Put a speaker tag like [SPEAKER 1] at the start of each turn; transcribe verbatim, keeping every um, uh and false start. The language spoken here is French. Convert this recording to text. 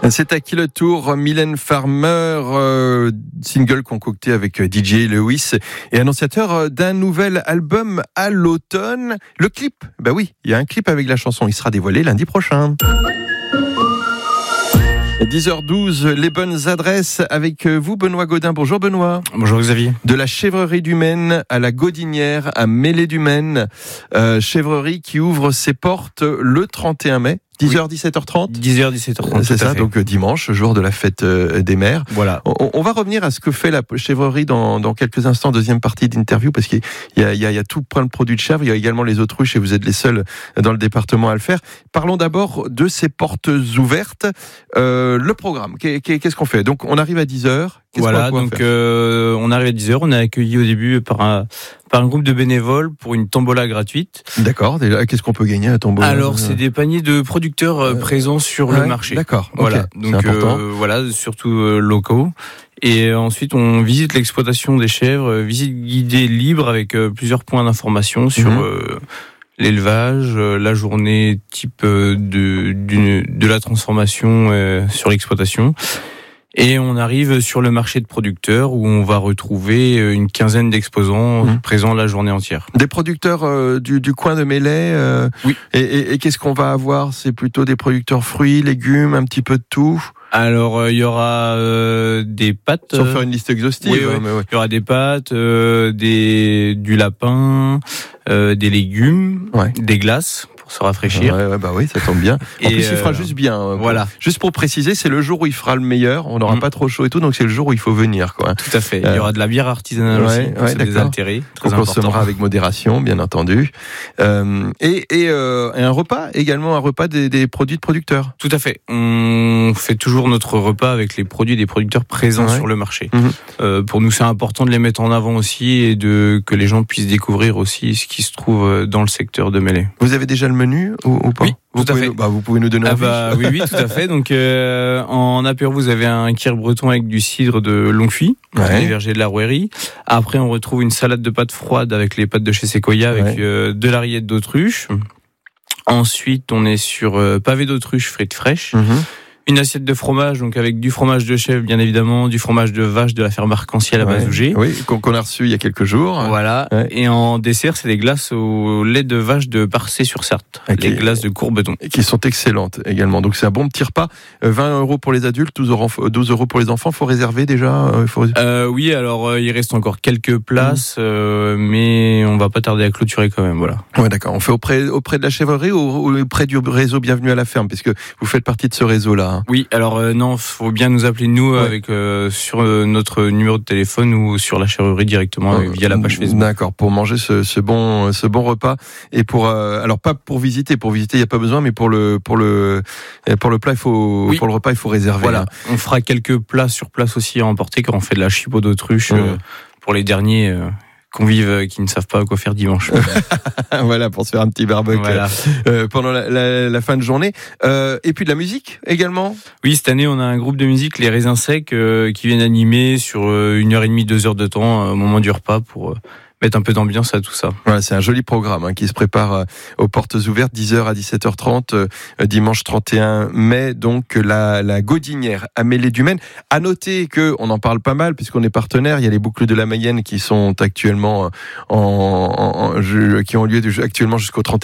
[SPEAKER 1] C'est à qui le tour? Mylène Farmer, euh, single concocté avec D J Lewis et annonciateur d'un nouvel album à l'automne. Le clip, bah oui, il y a un clip avec la chanson, il sera dévoilé lundi prochain. dix heures douze, les bonnes adresses avec vous, Benoît Gaudin. Bonjour Benoît.
[SPEAKER 2] Bonjour Xavier.
[SPEAKER 1] De la chèvrerie du Maine à la Gaudinière à Mêlée du Maine, euh, chèvrerie qui ouvre ses portes le trente et un mai. dix heures, dix-sept heures trente
[SPEAKER 2] dix heures, dix-sept heures trente.
[SPEAKER 1] C'est ça, donc dimanche, jour de la fête des mères.
[SPEAKER 2] Voilà.
[SPEAKER 1] On, on va revenir à ce que fait la chèvrerie dans, dans quelques instants, deuxième partie d'interview, parce qu'il y a, il y a, il y a tout plein de produits de chèvre, il y a également les autruches et vous êtes les seuls dans le département à le faire. Parlons d'abord de ces portes ouvertes. Euh, le programme, qu'est-ce qu'on fait? Donc on arrive à dix heures.
[SPEAKER 2] Voilà, donc euh, on arrive à dix heures, on est accueilli au début par un, par un groupe de bénévoles pour une tombola gratuite.
[SPEAKER 1] D'accord, qu'est-ce qu'on peut gagner à la tombola?
[SPEAKER 2] Alors c'est des paniers de producteurs euh, présents sur
[SPEAKER 1] ouais,
[SPEAKER 2] le marché.
[SPEAKER 1] D'accord,
[SPEAKER 2] voilà,
[SPEAKER 1] okay.
[SPEAKER 2] donc euh, voilà, surtout euh, locaux. Et ensuite on visite l'exploitation des chèvres, visite guidée libre avec euh, plusieurs points d'information sur mmh. euh, l'élevage, euh, la journée type euh, de, d'une, de la transformation euh, sur l'exploitation. Et on arrive sur le marché de producteurs où on va retrouver une quinzaine d'exposants mmh. présents la journée entière.
[SPEAKER 1] Des producteurs euh, du, du coin de Mêlée. Euh,
[SPEAKER 2] oui.
[SPEAKER 1] Et, et, et qu'est-ce qu'on va avoir? C'est plutôt des producteurs fruits, légumes, un petit peu de tout.
[SPEAKER 2] Alors il euh, y aura euh, des pâtes.
[SPEAKER 1] Sans faire une liste exhaustive.
[SPEAKER 2] Oui, oui.
[SPEAKER 1] Hein, mais ouais.
[SPEAKER 2] Il y aura des pâtes, euh, des du lapin, euh, des légumes, ouais. des glaces. Se rafraîchir.
[SPEAKER 1] Ouais, ouais, bah oui, ça tombe bien. En
[SPEAKER 2] et
[SPEAKER 1] plus, il fera
[SPEAKER 2] euh,
[SPEAKER 1] juste bien. Pour,
[SPEAKER 2] voilà.
[SPEAKER 1] Juste pour préciser, c'est le jour où il fera le meilleur. On n'aura mmh. pas trop chaud et tout, donc c'est le jour où il faut venir, quoi.
[SPEAKER 2] Tout à fait. Il y aura de la bière artisanale ouais, aussi. Ouais, c'est des altérés. Très
[SPEAKER 1] on consommera avec modération, bien entendu. Euh, et et, euh, et un repas également, un repas des, des produits de producteurs.
[SPEAKER 2] Tout à fait. On fait toujours notre repas avec les produits des producteurs présents ouais. sur le marché. Mmh. Euh, pour nous, c'est important de les mettre en avant aussi et de que les gens puissent découvrir aussi ce qui se trouve dans le secteur de Mêlée.
[SPEAKER 1] Vous avez déjà le menu ou, ou pas?
[SPEAKER 2] Oui,
[SPEAKER 1] vous
[SPEAKER 2] tout à fait.
[SPEAKER 1] Nous, bah, vous pouvez nous donner un
[SPEAKER 2] ah bah, oui, oui, tout à fait. Donc, euh, en apéro, vous avez un kir breton avec du cidre de Longpuy, ouais. les vergers de la Rouerie. Après, on retrouve une salade de pâtes froides avec les pâtes de chez Sequoia, avec ouais. euh, de la rillette d'autruche. Ensuite, on est sur euh, pavé d'autruche frites fraîches. Mm-hmm. Une assiette de fromage, donc avec du fromage de chèvre, bien évidemment, du fromage de vache de la ferme Arc-en-Ciel à ouais. Bazougé.
[SPEAKER 1] Oui, qu'on a reçu il y a quelques jours.
[SPEAKER 2] Voilà. Ouais. Et en dessert, c'est des glaces au lait de vache de Parcé-sur-Sarthe. Okay. Les glaces de Courbeton.
[SPEAKER 1] Et qui sont excellentes également. Donc c'est un bon petit repas. vingt euros pour les adultes, douze euros pour les enfants. Faut réserver déjà. Faut...
[SPEAKER 2] Euh, oui, alors euh, il reste encore quelques places, mmh. euh, mais on va pas tarder à clôturer quand même. Voilà.
[SPEAKER 1] Ouais, d'accord. On fait auprès auprès de la chèvrerie ou auprès du réseau Bienvenue à la ferme, puisque vous faites partie de ce réseau-là.
[SPEAKER 2] Oui, alors euh, non, faut bien nous appeler nous ouais. avec euh, sur euh, notre numéro de téléphone ou sur la chèvrerie directement euh, via la page Facebook.
[SPEAKER 1] D'accord, pour manger ce, ce bon ce bon repas et pour euh, alors pas pour visiter, pour visiter il y a pas besoin, mais pour le pour le pour le plat il faut oui. pour le repas il faut réserver.
[SPEAKER 2] Voilà,
[SPEAKER 1] hein.
[SPEAKER 2] On fera quelques plats sur place aussi à emporter quand on fait de la chipot d'autruche mmh. euh, pour les derniers. Euh, convives qui ne savent pas quoi faire dimanche.
[SPEAKER 1] Voilà, pour se faire un petit barbecue voilà. euh, pendant la, la, la fin de journée. Euh, et puis de la musique également.
[SPEAKER 2] Oui, cette année, on a un groupe de musique, les Raisins Secs, euh, qui viennent animer sur euh, une heure et demie, deux heures de temps euh, au moment du repas pour... Euh, mettre un peu d'ambiance à tout ça.
[SPEAKER 1] Voilà, c'est un joli programme hein, qui se prépare euh, aux portes ouvertes, dix heures à dix-sept heures trente, euh, dimanche trente et un mai, donc la, la Gaudinière à Mêlée du Maine. À noter que on en parle pas mal puisqu'on est partenaire. Il y a les boucles de la Mayenne qui sont actuellement en, en, en qui ont lieu actuellement jusqu'au trente et un